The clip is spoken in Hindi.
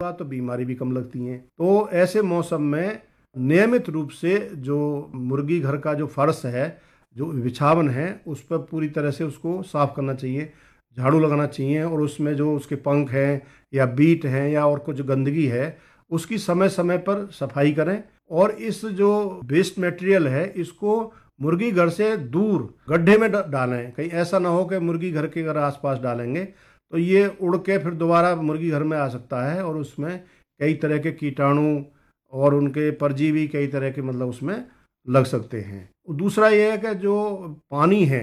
बाद तो बीमारी भी कम लगती हैं। तो ऐसे मौसम में नियमित रूप से जो मुर्गी घर का जो फर्श है, जो बिछावन है, उस पर पूरी तरह से उसको साफ करना चाहिए, झाड़ू लगाना चाहिए, और उसमें जो उसके पंख हैं या बीट हैं या और कुछ गंदगी है उसकी समय समय पर सफाई करें। और इस जो वेस्ट मटेरियल है इसको मुर्गी घर से दूर गड्ढे में डालें। कहीं ऐसा ना हो कि मुर्गी घर के अगर आसपास डालेंगे तो ये उड़ के फिर दोबारा मुर्गी घर में आ सकता है, और उसमें कई तरह के कीटाणु और उनके परजीवी कई तरह के मतलब उसमें लग सकते हैं। दूसरा ये है कि जो पानी है